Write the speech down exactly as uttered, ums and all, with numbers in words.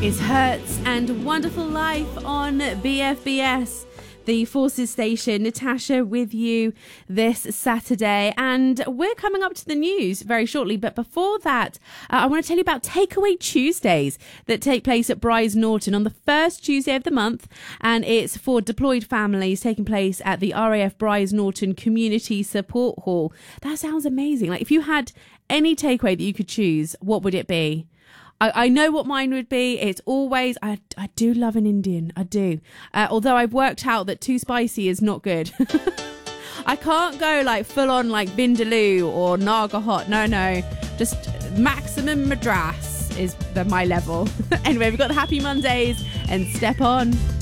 It's Hertz and Wonderful Life on B F B S, the Forces Station. Natasha with you this Saturday, and we're coming up to the news very shortly. But before that, uh, I want to tell you about Takeaway Tuesdays that take place at Brize Norton on the first Tuesday of the month, and it's for deployed families, taking place at the R A F Brize Norton Community Support Hall. That sounds amazing. Like, if you had any takeaway that you could choose, what would it be? I, I know what mine would be. It's always, I, I do love an Indian. I do. Uh, although I've worked out that too spicy is not good. I can't go like full on like Vindaloo or Naga Hot. No, no. Just maximum Madras is the, my level. Anyway, we've got the Happy Mondays and Step On.